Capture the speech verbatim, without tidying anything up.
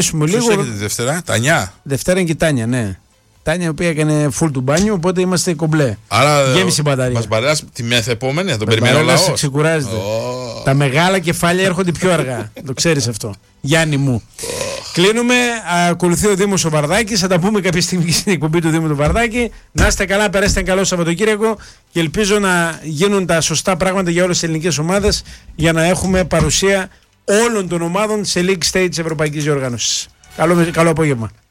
Ποιος λίγο. έχετε Δευτέρα, Τανιά. Δευτέρα είναι και η Τάνια, ναι. Τάνια, η οποία έκανε full του μπάνιου, οπότε είμαστε κομπλέ. Άρα γέμιση μπαταρία. Μας παρέας τη μεθεπόμενη, θα τον περιμένει ο λαός. Ξεκουράζεται. Oh. Τα μεγάλα κεφάλια έρχονται πιο αργά. Το ξέρεις αυτό. Γιάννη μου. Oh. Κλείνουμε. Ακολουθεί ο Δήμος ο Βαρδάκης. Θα τα πούμε κάποια στιγμή στην εκπομπή του Δήμου του Βαρδάκη. Να είστε καλά, περάσετε καλό Σαββατοκύριακο και ελπίζω να γίνουν τα σωστά πράγματα για όλες τις ελληνικές ομάδες για να έχουμε παρουσία όλων των ομάδων σε League Stage της Ευρωπαϊκής Διοργάνωσης. Καλό, καλό απόγευμα.